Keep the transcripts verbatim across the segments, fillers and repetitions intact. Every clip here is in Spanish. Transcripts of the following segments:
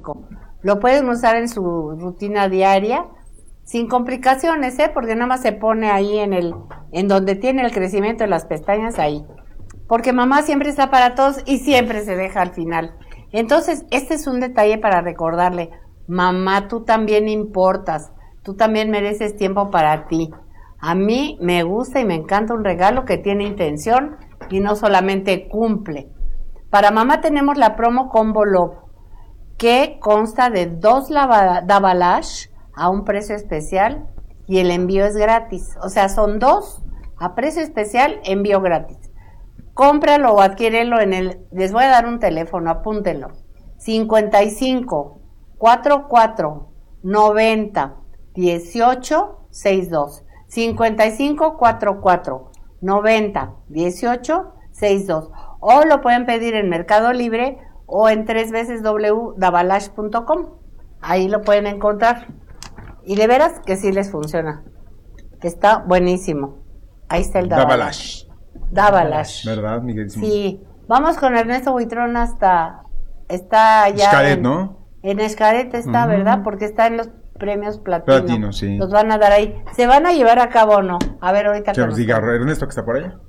mágico. Lo pueden usar en su rutina diaria sin complicaciones, ¿eh? Porque nada más se pone ahí en el, en donde tiene el crecimiento de las pestañas, ahí. Porque mamá siempre está para todos y siempre se deja al final. Entonces, este es un detalle para recordarle, mamá, tú también importas, tú también mereces tiempo para ti. A mí me gusta y me encanta un regalo que tiene intención y no solamente cumple. Para mamá tenemos la promo Combo Love, que consta de dos Dabalash a un precio especial y el envío es gratis. O sea, son dos a precio especial, envío gratis. Cómpralo o adquiérelo en el, les voy a dar un teléfono, apúntenlo. cincuenta y cinco, cuarenta y cuatro, noventa, dieciocho, sesenta y dos. cincuenta y cinco, cuarenta y cuatro, noventa, dieciocho, sesenta y dos. O lo pueden pedir en Mercado Libre o en tres veces doble u punto dabalash punto com. Ahí lo pueden encontrar. Y de veras que sí les funciona. Está buenísimo. Ahí está el Dabalash. Dabalash. ¿Verdad, Miguel? Sí. Vamos con Ernesto Buitrón hasta... Está ya... Xcaret, en, ¿no? En Xcaret está, uh-huh. ¿verdad? Porque está en los premios Platino. Platino, sí. Los van a dar ahí. ¿Se van a llevar a cabo o no? A ver, ahorita... Que nos diga Ernesto que está por allá.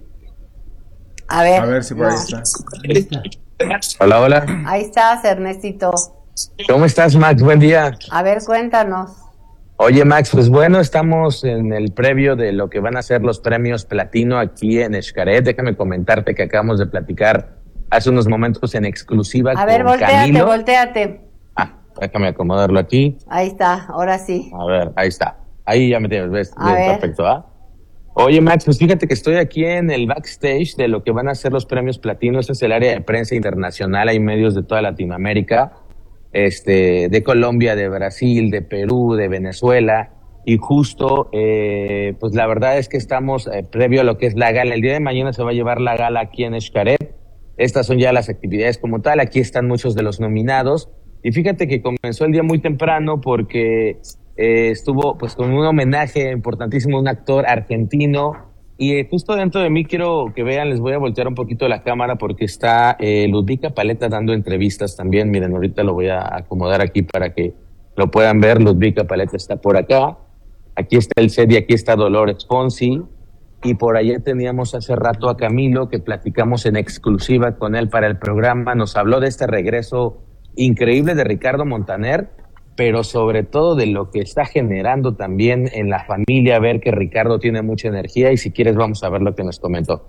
A ver. A ver si por no. ahí está. Hola, hola. Ahí estás, Ernestito. ¿Cómo estás, Max? Buen día. A ver, cuéntanos. Oye, Max, pues bueno, estamos en el previo de lo que van a ser los premios Platino aquí en Xcaret. Déjame comentarte que acabamos de platicar hace unos momentos en exclusiva a con ver, volteate, Camilo. volteate. Ah, déjame acomodarlo aquí. Ahí está, ahora sí. A ver, ahí está. Ahí ya me tienes, ves, a bien, ver. Perfecto, ¿ah? Oye, Max, pues fíjate que estoy aquí en el backstage de lo que van a ser los premios Platino. Este es el área de prensa internacional. Hay medios de toda Latinoamérica, este, de Colombia, de Brasil, de Perú, de Venezuela. Y justo, eh, pues la verdad es que estamos eh, previo a lo que es la gala. El día de mañana se va a llevar la gala aquí en Xcaret. Estas son ya las actividades como tal. Aquí están muchos de los nominados. Y fíjate que comenzó el día muy temprano porque eh, estuvo pues con un homenaje importantísimo a un actor argentino. Y eh, justo dentro de mí quiero que vean, les voy a voltear un poquito la cámara porque está eh, Ludvika Paleta dando entrevistas también. Miren, ahorita lo voy a acomodar aquí para que lo puedan ver. Ludvika Paleta está por acá. Aquí está el set y aquí está Dolores Fonsi. Y por allá teníamos hace rato a Camilo, que platicamos en exclusiva con él para el programa. Nos habló de este regreso increíble de Ricardo Montaner, pero sobre todo de lo que está generando también en la familia, ver que Ricardo tiene mucha energía. Y si quieres vamos a ver lo que nos comentó.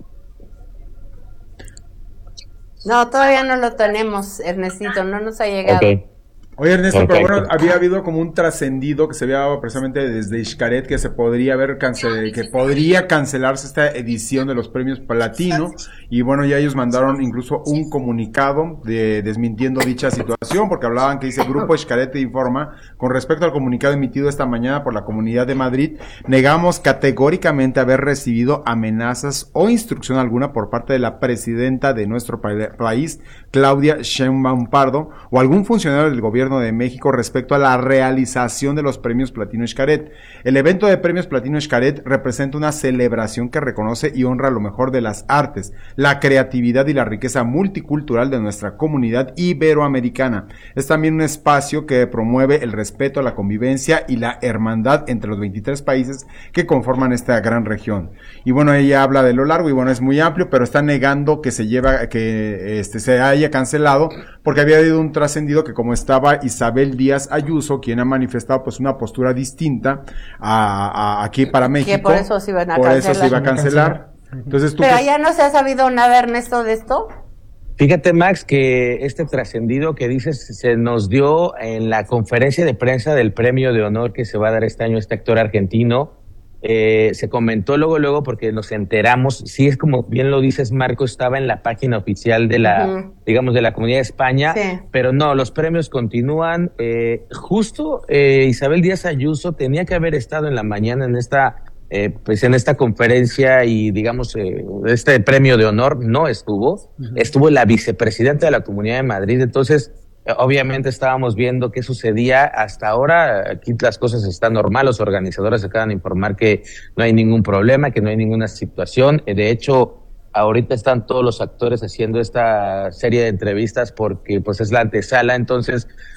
No, todavía no lo tenemos, Ernestito, no nos ha llegado. Okay. Oye, Ernesto, Perfecto. pero bueno, había habido como un trascendido que se había dado precisamente desde Xcaret que se podría haber cancel, que podría cancelarse esta edición de los premios Platino, y bueno, ya ellos mandaron incluso un comunicado de desmintiendo dicha situación, porque hablaban que dice Grupo Xcaret te informa, con respecto al comunicado emitido esta mañana por la Comunidad de Madrid, negamos categóricamente haber recibido amenazas o instrucción alguna por parte de la presidenta de nuestro país, Claudia Sheinbaum Pardo, o algún funcionario del gobierno de México respecto a la realización de los premios Platino Xcaret. El evento de premios Platino Xcaret representa una celebración que reconoce y honra lo mejor de las artes, la creatividad y la riqueza multicultural de nuestra comunidad iberoamericana. Es también un espacio que promueve el respeto, la convivencia y la hermandad entre los veintitrés países que conforman esta gran región. Y bueno, ella habla de lo largo y bueno, es muy amplio, pero está negando que se lleva, que este se haya cancelado, porque había habido un trascendido que como estaba Isabel Díaz Ayuso, quien ha manifestado pues una postura distinta a, a aquí para México. Que por eso se iban a por cancelar. eso se iba a cancelar. Entonces, ¿tú Pero qué... ya no se ha sabido nada, Ernesto, de esto. Fíjate, Max, que este trascendido que dices se nos dio en la conferencia de prensa del premio de honor que se va a dar este año a este actor argentino. Eh, se comentó luego, luego, porque nos enteramos, sí es como bien lo dices, Marco, estaba en la página oficial de la, uh-huh. digamos, de la Comunidad de España, sí. Pero no, los premios continúan. Eh, justo eh, Isabel Díaz Ayuso tenía que haber estado en la mañana en esta, eh, pues en esta conferencia y, digamos, eh, este premio de honor no estuvo, uh-huh. Estuvo la vicepresidenta de la Comunidad de Madrid, entonces... Obviamente estábamos viendo qué sucedía. Hasta ahora aquí las cosas están normal, los organizadores acaban de informar que no hay ningún problema, que no hay ninguna situación. De hecho, ahorita están todos los actores haciendo esta serie de entrevistas porque pues es la antesala, entonces